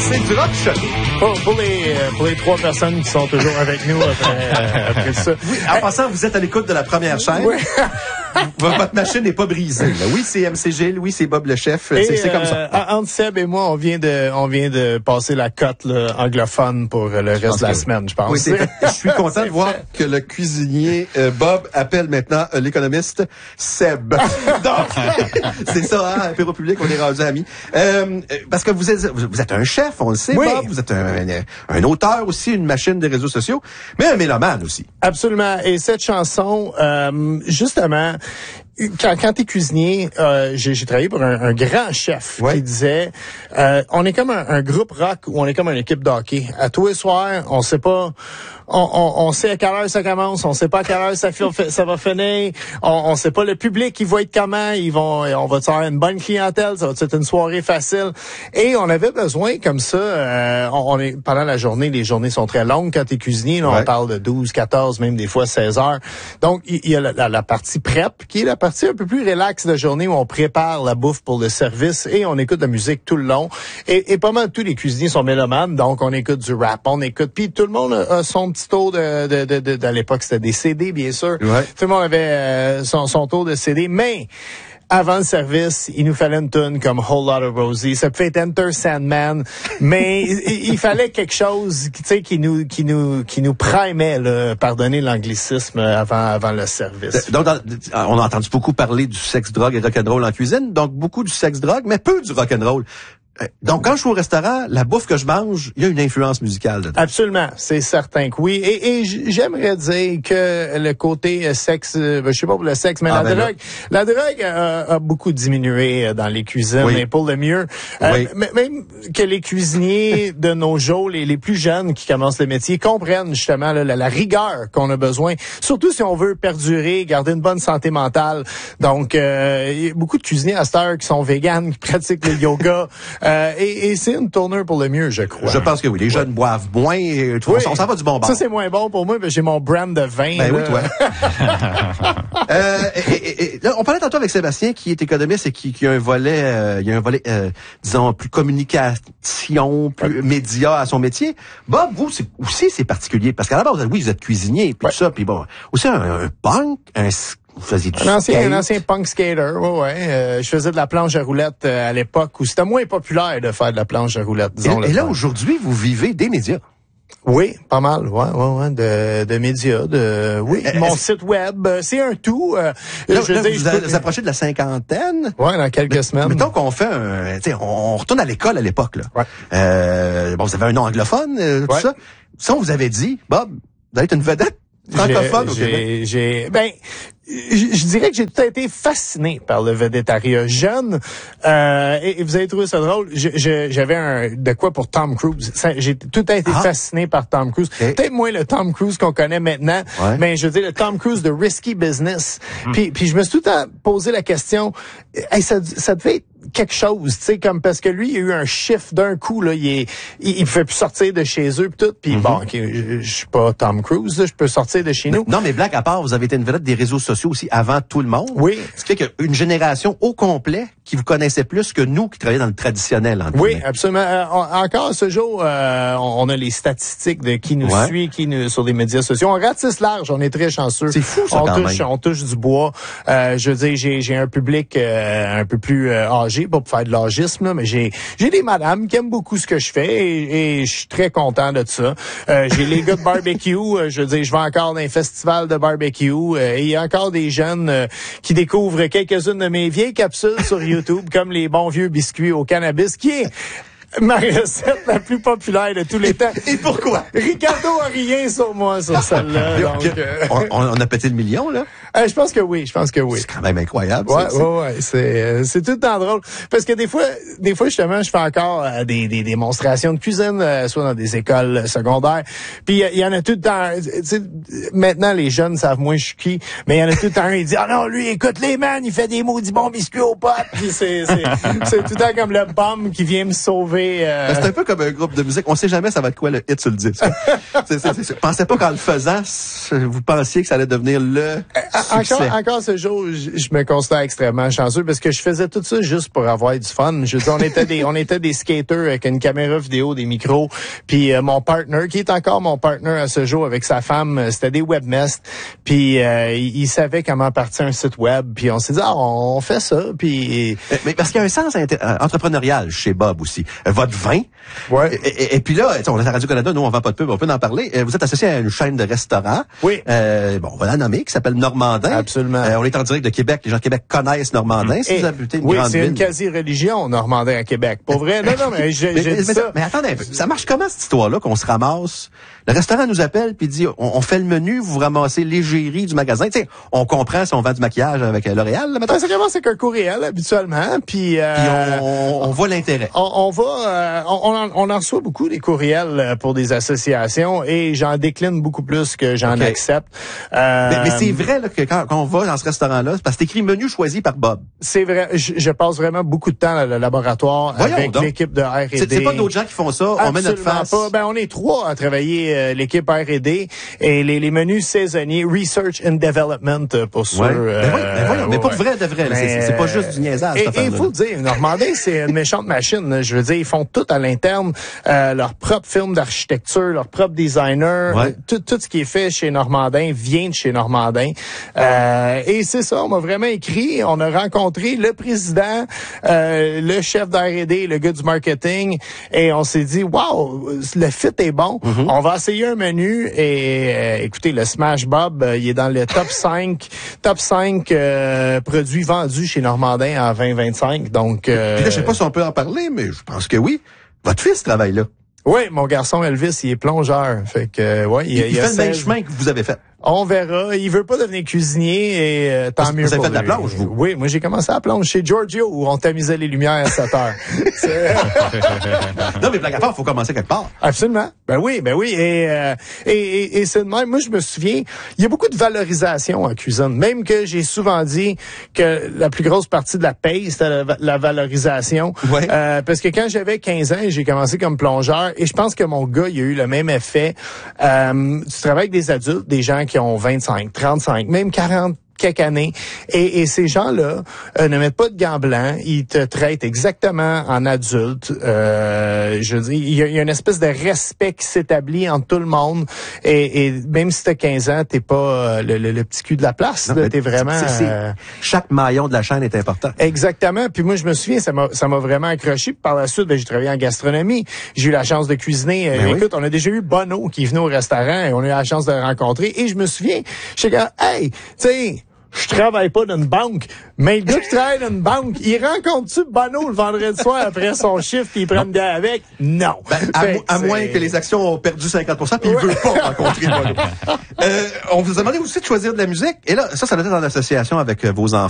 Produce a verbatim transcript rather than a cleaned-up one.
c'est du rock choc. Pour, pour, les, pour les trois personnes qui sont toujours avec nous après, euh, après ça. Oui, en euh, passant, vous êtes à l'écoute de la première chaîne. Oui. Votre machine n'est pas brisée. Là. Oui, c'est M C G, oui, c'est Bob le chef. C'est, c'est comme ça. Euh, entre Seb et moi, on vient de, on vient de passer la cote là, anglophone pour le reste de la semaine, je pense. Oui, c'est fait. Je suis content de voir que le cuisinier euh, Bob appelle maintenant euh, l'économiste Seb. Donc, c'est ça, hein, Apéro Public, on est rendu amis. Euh, parce que vous êtes, vous êtes un chef, on le sait, oui. Bob. Vous êtes un, un, un auteur aussi, une machine des réseaux sociaux, mais un mélomane aussi. Absolument. Et cette chanson, euh, justement, quand, quand t'es cuisinier, euh, j'ai, j'ai travaillé pour un, un grand chef ouais. qui disait, euh, on est comme un, un groupe rock ou on est comme une équipe de hockey. À tous les soirs, on sait pas, on, on, on sait à quelle heure ça commence, on sait pas à quelle heure ça, ça va finir, on, on sait pas le public, il va être comment, ils vont, on va faire une bonne clientèle, ça va être une soirée facile. Et on avait besoin comme ça, euh, on, on est pendant la journée, les journées sont très longues quand t'es cuisinier, là, ouais. on parle de douze, quatorze, même des fois seize heures. Donc il y, y a la, la, la partie prep qui est la partie un peu plus relax de journée où on prépare la bouffe pour le service et on écoute de la musique tout le long. Et, et pas mal tous les cuisiniers sont mélomanes, donc on écoute du rap, on écoute, puis tout le monde a son petit tour de, de, de, de, de à l'époque c'était des C D bien sûr. Ouais. Tout le monde avait euh, son, son tour de C D, mais avant le service, il nous fallait une tune comme Whole Lot of Rosie. Ça peut être Enter Sandman, mais il, il fallait quelque chose, tu sais, qui nous, qui nous, qui nous primait, là, pardonnez l'anglicisme avant, avant le service. Donc, dans, on a entendu beaucoup parler du sexe, drogue et rock'n'roll en cuisine. Donc, beaucoup du sexe, drogue, mais peu du rock'n'roll. Donc, quand je suis au restaurant, la bouffe que je mange, il y a une influence musicale dedans. Absolument, c'est certain que oui. Et, et j'aimerais dire que le côté sexe, je sais pas pour le sexe, mais ah, la ben drogue, là. la drogue a, a beaucoup diminué dans les cuisines, oui. et pour le mieux. Oui. Euh, même que les cuisiniers de nos jours, les, les plus jeunes qui commencent le métier, comprennent justement là, la, la rigueur qu'on a besoin, surtout si on veut perdurer, garder une bonne santé mentale. Donc, euh, il y a beaucoup de cuisiniers à cette heure qui sont véganes, qui pratiquent le yoga. Euh, et, et c'est une tournure pour le mieux, je crois. Je pense que oui. Les jeunes ouais. boivent moins. Et, oui. On s'en va du bon bord. Ça, c'est moins bon pour moi, mais j'ai mon brand de vin. Ben là. oui, toi. euh, et, et, et, là, on parlait tantôt avec Sébastien, qui est économiste et qui, qui a un volet, euh, il y a un volet, euh, disons, plus communication, plus ouais. média à son métier. Bob, vous c'est, aussi, c'est particulier. Parce qu'à la base, oui, vous êtes cuisinier, puis ouais. tout ça, puis bon, aussi un, un punk, un Vous faisiez du un ancien, skate. un ancien punk skater, ouais, ouais. Euh, je faisais de la planche à roulettes euh, à l'époque où c'était moins populaire de faire de la planche à roulettes, disons. Et, et là, aujourd'hui, vous vivez des médias. Oui, pas mal, ouais, ouais, ouais, de, de médias, de, oui, euh, mon site web, c'est un tout. Euh, là, je là, dis, vous, peux... vous approchez de la cinquantaine. Ouais, dans quelques mais, semaines. Mettons qu'on fait un, tu sais, on retourne à l'école à l'époque, là. Ouais. Euh, bon, vous avez un nom anglophone, euh, tout ouais. ça. Si on vous avait dit, Bob, vous allez être une vedette francophone j'ai, au Québec. J'ai, j'ai, ben, je, je dirais que j'ai tout été fasciné par le vedettariat jeune. Euh, et, et vous avez trouvé ça drôle. Je, je, j'avais un de quoi pour Tom Cruise. Ça, j'ai tout été ah. fasciné par Tom Cruise. Okay. Peut-être moins le Tom Cruise qu'on connaît maintenant, ouais. mais je veux dire le Tom Cruise de Risky Business. Mm. Puis, puis je me suis tout le temps posé la question. Hey, ça, ça devait être quelque chose, tu sais, comme parce que lui, il a eu un chiffre d'un coup là, il est, il, il pouvait plus sortir de chez eux pis tout. Puis mm-hmm. bon, okay, je, je suis pas Tom Cruise, là, je peux sortir de chez nous. Non, mais blague à part, vous avez été une vedette des réseaux sociaux aussi avant tout le monde. Oui. Ce qui fait qu'une génération au complet qui vous connaissait plus que nous qui travaillions dans le traditionnel. Oui, absolument. Euh, on, encore à ce jour, euh, on, on a les statistiques de qui nous ouais. suit, qui nous sur les médias sociaux. On ratisse large, on est très chanceux. C'est fou ça on quand touche, même. On touche du bois. Euh, je veux dire, j'ai, j'ai un public euh, un peu plus euh, âgé pour faire de l'âgisme, là, mais j'ai j'ai des madames qui aiment beaucoup ce que je fais et, et je suis très content de ça. Euh, j'ai les gars de barbecue. euh, je veux dire, je vais encore dans un festival de barbecue. Euh, et il y a encore des jeunes euh, qui découvrent quelques-unes de mes vieilles capsules sur YouTube, comme les bons vieux biscuits au cannabis, qui est ma recette la plus populaire de tous les temps. Et pourquoi? Ricardo a rien sur moi sur celle-là. donc, euh... on, on a pété le million, là? Euh, je pense que oui, je pense que oui. C'est quand même incroyable. Ouais, ça, ouais, ouais, c'est euh, c'est tout le temps drôle parce que des fois, des fois justement, je fais encore euh, des, des démonstrations de cuisine, euh, soit dans des écoles secondaires. Puis il y, y en a tout le temps. Tu sais, maintenant les jeunes savent moins je suis qui, mais il y en a tout le temps un il dit ah non lui écoute les man, il fait des maudits bons biscuits aux potes. Puis c'est c'est c'est tout le temps comme le bum qui vient me sauver. Euh... C'est un peu comme un groupe de musique. On sait jamais ça va être quoi le hit sur le disque. c'est, c'est, c'est, c'est. Pensez pas qu'en le faisant, vous pensiez que ça allait devenir le encore, encore ce jour, je, je me considère extrêmement chanceux parce que je faisais tout ça juste pour avoir du fun. Je veux dire, on était des, on était des skaters avec une caméra vidéo, des micros, puis euh, mon partner, qui est encore mon partner à ce jour avec sa femme, c'était des webmasters, puis euh, il, il savait comment partir un site web, puis on s'est dit, ah, on fait ça, puis... Mais, mais parce qu'il y a un sens inter- entrepreneurial chez Bob aussi. Euh, votre vin. Ouais. Et, et, et puis là, on est à Radio-Canada, nous, on vend pas de pub, on peut en parler. Euh, vous êtes associé à une chaîne de restaurants. Oui. Euh, bon, on va la nommer, qui s'appelle Normandin. Absolument. Euh, on est en direct de Québec. Les gens de Québec connaissent Normandin. Si Et, vous habitez une oui, grande c'est ville. une quasi-religion, Normandin à Québec. Pour vrai? Non, non, mais j'ai, mais, j'ai mais, dit mais, ça. mais attendez un peu. Ça marche comment, cette histoire-là, qu'on se ramasse? Le restaurant nous appelle puis dit, on, on fait le menu, vous vous ramassez l'égérie du magasin. Tu sais, on comprend si on vend du maquillage avec euh, L'Oréal, là, maintenant. Ça commence avec un courriel, habituellement, puis... Euh, Puis on, on voit l'intérêt. On, on va, euh, on, on, en, on en reçoit beaucoup des courriels pour des associations et j'en décline beaucoup plus que j'en Okay. accepte. Euh, Mais, mais c'est vrai là, que quand, quand on va dans ce restaurant-là, c'est parce que c'est écrit menu choisi par Bob. C'est vrai. Je, je passe vraiment beaucoup de temps dans le laboratoire Voyons avec donc. l'équipe de R et D. C'est, c'est pas d'autres gens qui font ça. On met notre Absolument face. pas. Ben, on est trois à travailler euh, l'équipe R et D et les, les menus saisonniers, Research and Development euh, pour sûr. Ouais. Euh, mais, voyons, mais, voyons, mais pour ouais. vrai de vrai, là, c'est, c'est, c'est pas juste du niaisage. Et cette il faut affaire-là. le dire, Normandin, c'est une méchante machine. Là. Je veux dire, ils font tout à l'interne, euh, leur propre film d'architecture, leur propre designer, Ouais. tout, tout ce qui est fait chez Normandin vient de chez Normandin. Euh, et c'est ça, on m'a vraiment écrit, on a rencontré le président, euh, le chef d'R et D, le gars du marketing, et on s'est dit, wow, le fit est bon, Mm-hmm. on va essayer un menu, et euh, écoutez, le Smash Bob, euh, il est dans le top cinq, top cinq euh, produits vendus chez Normandin en vingt vingt-cinq, donc... Euh, Puis là, je sais pas si on peut en parler, mais je pense que oui. Votre fils travaille là. oui, mon garçon Elvis, il est plongeur. Fait que, euh, ouais, il, Il, il il a fait le même seize chemin que vous avez fait. On verra. Il veut pas devenir cuisinier et euh, tant Vous- mieux vous avez pour fait de la lui. plonge, vous? Oui, moi j'ai commencé à la plonge chez Giorgio où on tamisait les lumières à sept heures. C'est- Non, mais blague à part, faut commencer quelque part. Absolument. Ben oui, ben oui. Et, euh, et, et, et c'est de même. Moi, je me souviens, il y a beaucoup de valorisation en cuisine. Même que j'ai souvent dit que la plus grosse partie de la paye, c'était la, la valorisation. Ouais. Euh, parce que quand j'avais quinze ans, j'ai commencé comme plongeur et je pense que mon gars, il a eu le même effet. Euh, tu travailles avec des adultes, des gens qui ont vingt-cinq, trente-cinq, même quarante quelques années. Et, et ces gens-là euh, ne mettent pas de gants blancs. Ils te traitent exactement en adulte. Euh, je veux dire, il y, a, il y a une espèce de respect qui s'établit entre tout le monde. Et, et même si t'as quinze ans, t'es pas euh, le, le, le petit cul de la place. Non, Là, mais t'es vraiment... c'est- c'est- euh, Chaque maillon de la chaîne est important. Exactement. Puis moi, je me souviens, ça m'a, ça m'a vraiment accroché. Puis par la suite, ben, j'ai travaillé en gastronomie. J'ai eu la chance de cuisiner. Ben Euh, oui. écoute, on a déjà eu Bono qui est venu au restaurant et on a eu la chance de le rencontrer. Et je me souviens, j'étais comme, hey, tu sais, je travaille pas dans une banque, mais le gars qui travaille dans une banque, il rencontre-tu Bono le vendredi soir après son chiffre puis il prend une bière avec? Non. Ben, à, Fait mo- à c'est- moins que les actions ont perdu cinquante pour cent puis il veut pas rencontrer Bono. euh, on vous a demandé aussi de choisir de la musique. Et là, ça, ça doit être en association avec euh, vos enfants.